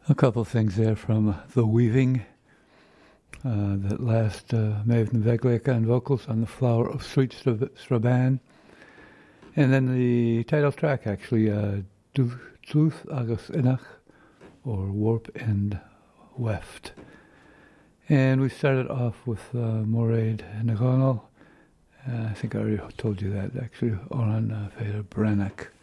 A couple of things there from The Weaving. That last Maeve na Bheaglacha and vocals on The Flower of Sweet Strabane. And then the title track, actually, Dluth agus Inach, or Warp and Weft. And we started off with Moraid Nagonal. I think I already told you that, actually, Oran Feder Brannock.